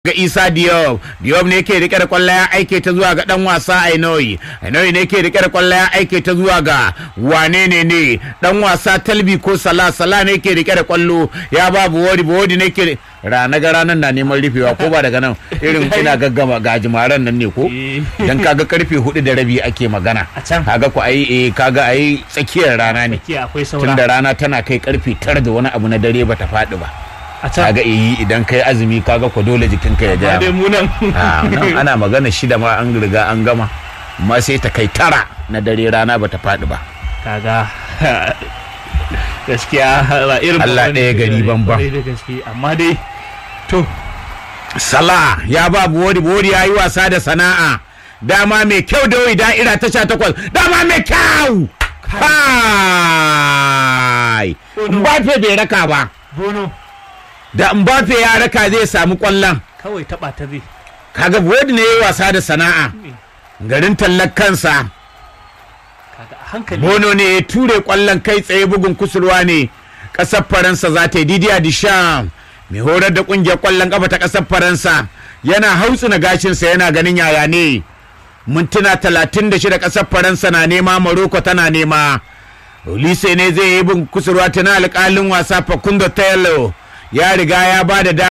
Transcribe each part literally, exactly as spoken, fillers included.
ga Isa Diop. Diop ne ke rike da kwallo ya aike ta zuwa ga dan wasa Ainoyi. Ainoyi ne ke rike da kwallo ya aike ta zuwa ga wane ne ne dan wasa Talbi ko Salah. Salah ne ke rike da kwallo ya ba Buwodi. Buwodi ne ke rana ga ranan na neman rufewa ko ba daga nan irin ina gaggama gajimaran nan ne ko dan kaga karfe hudu da rabi ake magana kaga ku ai eh kaga ai tsakiyar rana ne tunda rana tana kai karfe tara da wani abu na dare bata faɗi ba kaga eh idan kai azumi kaga ko dole jikinka ya ja mu nan ana magana shida ma an riga an gama amma sai ta kai tara na dare rana bata faɗi ba kaga gaskiya ba irin Allah ɗaya gari ban ba amma dai to Salah ya ba Buwodi. Buwodi ya yi wasa da sana'a dama mai kyau da wai da'ira ta sha takwas dama mai kyau kai Mbappe bai raka ba Bono da Mbappe ya raka zai samu kwallon kawai taba ta zai kaga Buwodi ne ya yi wasa da sana'a garin tallar kansa Bono ne ya ture kwallon kai tsaye bugun kusurwa ne kasar Faransa za ta yi. Didier Deschamps mai horar da kungiyar kwallon kafa ta kasar Faransa yana hautsina gashinsa yana ganin yaya ne. Mintuna talatin da shida kasar Faransa na nema, Morocco tana nema. Olise ne zai yi bugun kusurwa tana alƙalin wasa Facundo Tello ya riga ya ba da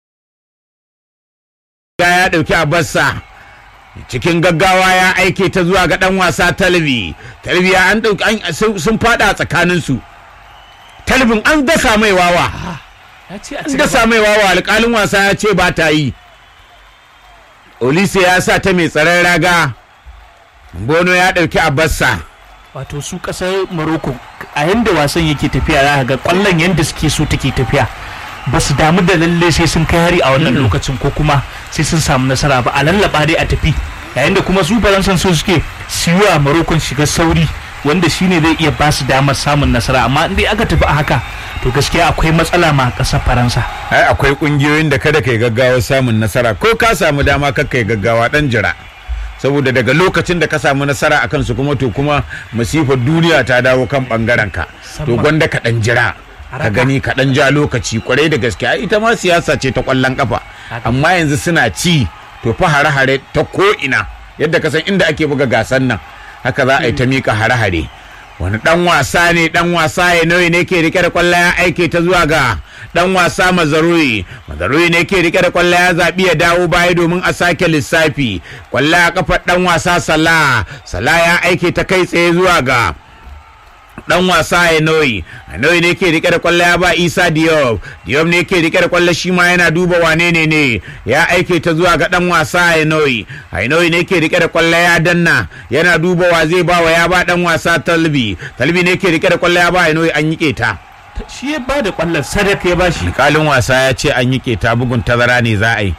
ya ɗauki a bassa cikin gaggawa ya aike ta zuwa ga dan wasa Talbi. Talbi ya an dauki sun fada tsakanin su. Talbin an dasa mai wawa. An dasa mai wawa alƙalin wasa ya ce ba ta yi. Olise ya sa ta mai tsaron raga. Bono ya dauki Abassa. Wato su kasar Morocco a yanda wasan yake tafiya za ga kwallon yanda suke so take tafiya. Ba su damu da lalle sai sun kai hari a wannan lokacin ko kuma sai sun samu nasara ba, a lallaba dai a tafi, yayin da kuma su faransan so suke siyo a Morocco shiga sauri wanda shine zai iya ba su damar samun nasara, amma in dai aka tafi a haka to gaskiya akwai matsala ma kasar Faransa. Ai akwai kungiyoyin da kada kai gaggawa samun nasara, ko ka samu dama kar kai gaggawa dan jira, saboda daga lokacin da ka samu nasara akan su kuma to kuma masifar duniya ta dawo kan bangaren ka, to gwanda ka dan jira ka gani kaɗan ja lokaci kwarai da gaske. Ita ma siyasa ce ta ƙwallon ƙafa, amma yanzu suna ci to fa hare-hare ta ko'ina yadda ka san inda ake buga gasan nan haka za a yi ta miƙa hare-hare. Wani ɗan wasa ne ɗan wasa ya nauyi ne ke rike da ƙwallo ya aike ta zuwa ga ɗan wasa Mazarui. Mazarui ne ke rike da ƙwallo ya zaɓi ya dawo baya domin a sake lissafi. Ƙwallo ya kafa ɗan wasa Salah. Salah ya aike ta kai tsaye zuwa ga dan wasa Ainoyi. Ainoyi ne ke rike da kwallo ya ba Isa Diop. Diop ne ke rike da kwallo shi ma yana duba wane ne ne ya aike ta zuwa ga dan wasa Ainoyi. Ainoyi ne ke rike da kwallo ya danna yana duba wa zai ba wa ya ba dan wasa Talbi. Talbi ne ke rike da kwallo ya ba Ainoyi, an yi keta. Shi ya ba da kwallon sadaka ya ba shi. Alƙalin wasa ya ce an yi keta, bugun tazara ne za a yi.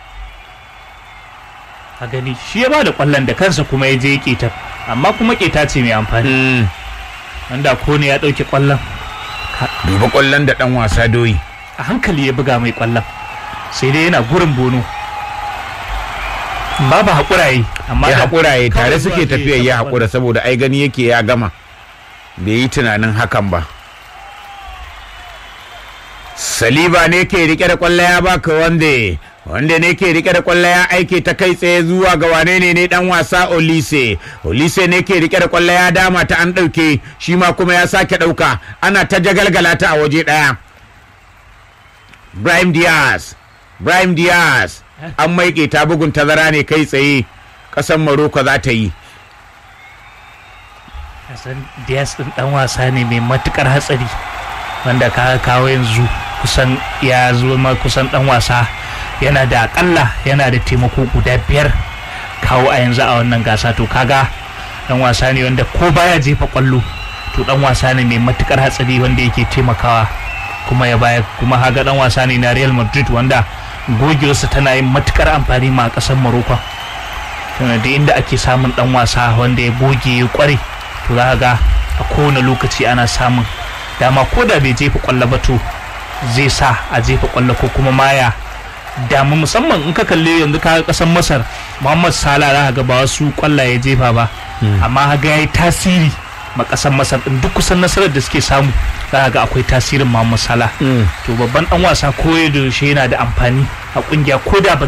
A gani shi ya ba da kwallon da kansa kuma ya je keta, amma kuma keta ce mai amfani. wanda ko ne ya dauke kwallon, duba kwallon da dan wasa Doyi a hankali ya buga mai kwallon, sai dai yana gurin Bono babu hakuraye, amma ya hakuraye tare suke tafiya ya hakura saboda ai gani yake ya gama, bai yi tunanin hakan ba. Saliba ne ke rike da kwallo ya baka wanda wanda ne ke rike da kwallo ya aike ta kai tsaye zuwa ga wane ne ne dan wasa Olise. Olise ne ke rike da kwallo ya dama ta an dauke, shi ma kuma ya sake dauka, ana ta jagalgala ta a waje daya. Brahim Diaz Brahim Diaz an maike ta, bugun tazara ne kai tsaye kasan Morocco za ta yi. Kasan Diaz din dan wasa ne mai matukar hatsari wanda ka kawo yanzu kusan ya zama kusan dan wasa yana da akalla yana da taimako guda biyar kawo a yanzu a wannan gasa, to kaga dan wasa ne wanda ko baya jefa kwallo to dan wasa ne mai matukar hatsari wanda yake taimakawa kuma ya baya, kuma haga dan wasa ne na Real Madrid wanda gogewarsa tana yin matukar amfani ma kasar Morocco, da inda ake samun dan wasa wanda ya goge ya kware to za ga a kowane lokaci ana samun dama, ko da bai jefa kwallo ba to zai sa a jefa kwallo ko kuma maya damu, musamman in ka kalle yanzu ka kasan Masar Muhammad Salah za ga ba wasu kwallaye jefa ba, amma ga yayi tasiri ma kasan Masar din, duk kusan nasarar da suke samu za ga akwai tasirin Muhammad Salah. To babban dan wasa koyo da shi yana da amfani a kungiya ko da ba